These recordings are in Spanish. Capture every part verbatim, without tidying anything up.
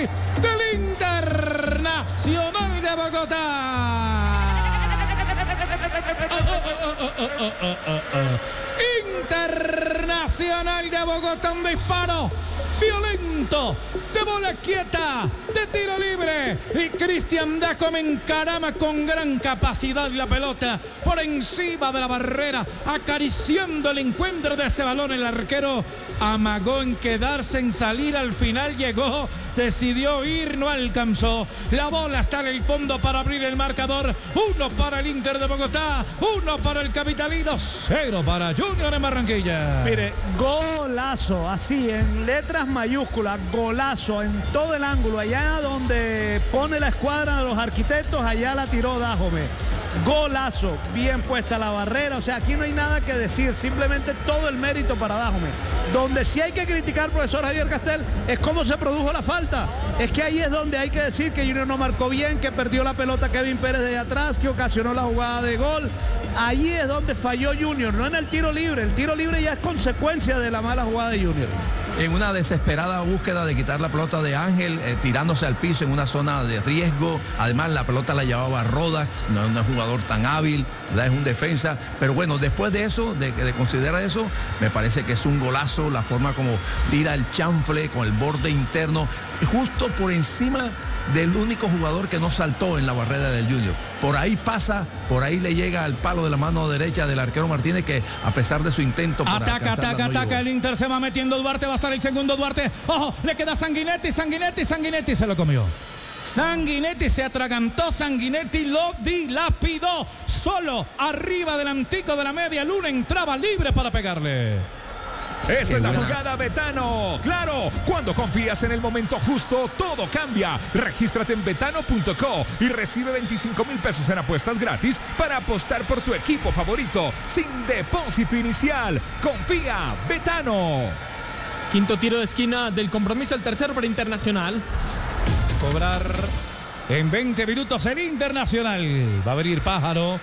del Internacional de Bogotá. Oh, oh, oh, oh, oh, oh, oh, oh. Internacional de Bogotá, un disparo violento, de bola quieta, de tiro libre, y Cristian Dájome encarama con gran capacidad la pelota por encima de la barrera, acariciando el encuentro de ese balón. El arquero amagó en quedarse, en salir, al final llegó, decidió ir, no alcanzó. La bola está en el fondo para abrir el marcador. Uno para el Inter de Bogotá, uno para el capitalino, cero para Junior en Barranquilla. Mire, golazo, así en letras mayúsculas, golazo en todo el ángulo, allá donde pone la escuadra de los arquitectos, allá la tiró Dájome. Golazo, bien puesta la barrera, o sea, aquí no hay nada que decir, simplemente todo el mérito para Dájome. Donde sí hay que criticar, profesor Javier Castel, es cómo se produjo la falta. Es que ahí es donde hay que decir que Junior no marcó bien, que perdió la pelota Kevin Pérez de atrás, que ocasionó la jugada de gol. Ahí es donde falló Junior, no en el tiro libre. El tiro libre ya es consecuencia de la mala jugada de Junior. En una desesperada búsqueda de quitar la pelota de Ángel, eh, tirándose al piso en una zona de riesgo. Además, la pelota la llevaba Rodas, no es un jugador tan hábil, ¿verdad? Es un defensa. Pero bueno, después de eso, de, de considerar eso, me parece que es un golazo la forma como tira el chanfle con el borde interno, justo por encima del único jugador que no saltó en la barrera del Junior. Por ahí pasa, por ahí le llega al palo de la mano derecha del arquero Martínez, que a pesar de su intento por ataca, ataca, no ataca, el Inter se va metiendo. Duarte, va a estar el segundo Duarte. Ojo, le queda Sanguinetti, Sanguinetti, Sanguinetti se lo comió. Sanguinetti se atragantó, Sanguinetti lo dilapidó. Solo arriba del antico de la media luna, entraba libre para pegarle. Esta es la jugada Betano. Claro, cuando confías en el momento justo, todo cambia. Regístrate en betano punto co y recibe veinticinco mil pesos en apuestas gratis para apostar por tu equipo favorito sin depósito inicial. Confía, Betano. Quinto tiro de esquina del compromiso, el tercero para Internacional. Cobrar en veinte minutos el Internacional. Va a venir Pájaro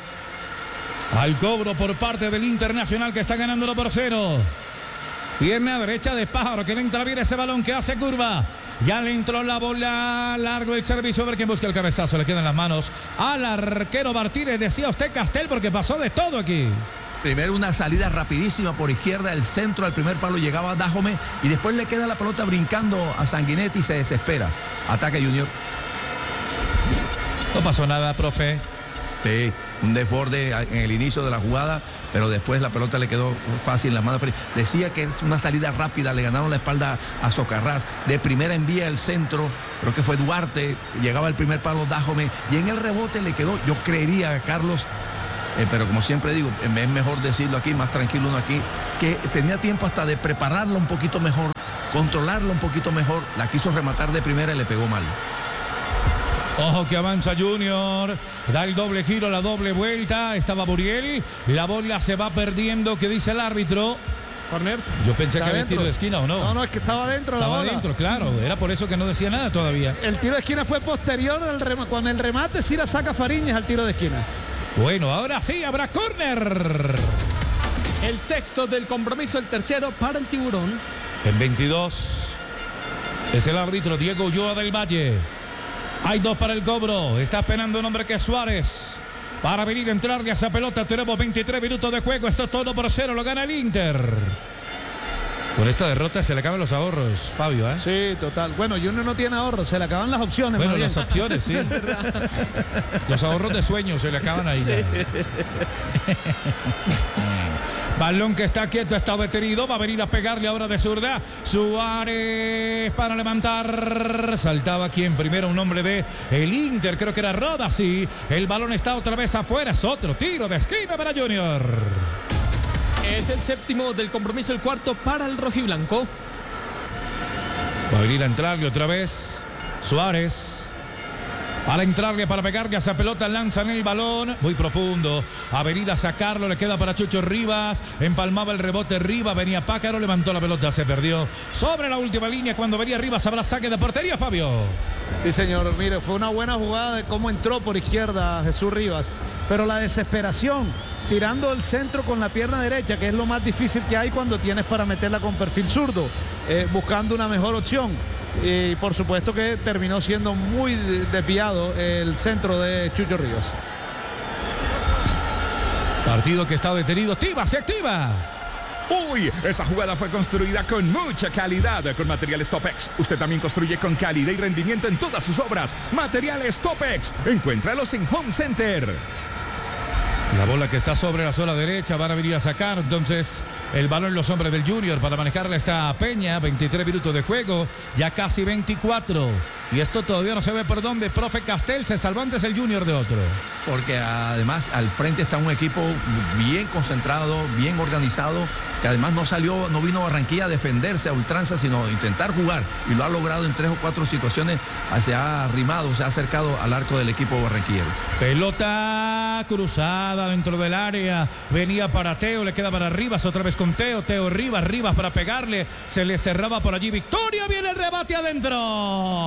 al cobro por parte del Internacional, que está ganándolo por cero. Pierna derecha de Pájaro, que le entra bien ese balón, que hace curva. Ya le entró la bola, largo el servicio. A ver quién busca el cabezazo. Le quedan las manos al arquero Martínez. Decía usted, Castel, porque pasó de todo aquí. Primero una salida rapidísima por izquierda, el centro al primer palo llegaba Dájome, y después le queda la pelota brincando a Sanguinetti y se desespera. Ataque Junior. No pasó nada, profe. Sí, un desborde en el inicio de la jugada, pero después la pelota le quedó fácil en las manos. Decía que es una salida rápida, le ganaron la espalda a Socarrás. De primera envía el centro, creo que fue Duarte, llegaba el primer palo Dájome, y en el rebote le quedó, yo creería, Carlos, eh, pero como siempre digo, es mejor decirlo aquí, más tranquilo uno aquí, que tenía tiempo hasta de prepararla un poquito mejor, controlarla un poquito mejor, la quiso rematar de primera y le pegó mal. Ojo que avanza Junior, da el doble giro, la doble vuelta, estaba Buriel, la bola se va perdiendo, ¿qué dice el árbitro? Corner. Yo pensé que había dentro. tiro de esquina, ¿o no? No, no, es que estaba dentro. Estaba la bola. dentro, claro, era por eso que no decía nada todavía. El tiro de esquina fue posterior al remate, con el remate sí la saca Fariñas al tiro de esquina. Bueno, ahora sí habrá córner. El sexto del compromiso, el tercero para el Tiburón. En veintidós es el árbitro Diego Ulloa del Valle. Hay dos para el cobro. Está esperando un hombre que es Suárez para venir a entrarle a esa pelota. Tenemos veintitrés minutos de juego. Esto es todo por cero. Lo gana el Inter. Con esta derrota se le acaban los ahorros, Fabio, ¿eh? Sí, total. Bueno, Junior no tiene ahorros, se le acaban las opciones. Bueno, las opciones, sí. Los ahorros de sueños se le acaban ahí. Sí. Balón que está quieto, está detenido. Va a venir a pegarle ahora de zurda. Suárez para levantar. Saltaba aquí en primero un hombre de el Inter. Creo que era Rodas, sí. El balón está otra vez afuera. Es otro tiro de esquina para Junior. Es el séptimo del compromiso, el cuarto para el rojiblanco. Va a venir a entrarle otra vez Suárez. Para entrarle, para pegarle a esa pelota, lanzan el balón, muy profundo, a venir a sacarlo, le queda para Chucho Rivas, empalmaba el rebote Rivas, venía Pájaro, levantó la pelota, se perdió sobre la última línea, cuando venía Rivas habrá saque de portería, Fabio. Sí, señor, mire, fue una buena jugada de cómo entró por izquierda Jesús Rivas, pero la desesperación, tirando el centro con la pierna derecha, que es lo más difícil que hay cuando tienes para meterla con perfil zurdo, eh, buscando una mejor opción. y por supuesto que terminó siendo muy desviado el centro de Chucho Ríos. Partido que está detenido. Tiva, se activa. Uy, esa jugada fue construida con mucha calidad con Materiales Topex. Usted también construye con calidad y rendimiento en todas sus obras. Materiales Topex. Encuéntralos en Home Center. La bola que está sobre la sola derecha, van a venir a sacar entonces el balón los hombres del Junior para manejarla esta Peña. veintitrés minutos de juego, ya casi veinticuatro. Y esto todavía no se ve por dónde. Profe Castel, se salvó antes el Junior de otro. Porque además al frente está un equipo bien concentrado, bien organizado, que además no salió, no vino a Barranquilla a defenderse a ultranza, sino a intentar jugar. Y lo ha logrado en tres o cuatro situaciones. Se ha arrimado, se ha acercado al arco del equipo barranquillero. Pelota cruzada dentro del área. Venía para Teo, le queda para Rivas, otra vez con Teo. Teo Rivas, Rivas para pegarle. Se le cerraba por allí. Victoria, viene el rebate adentro.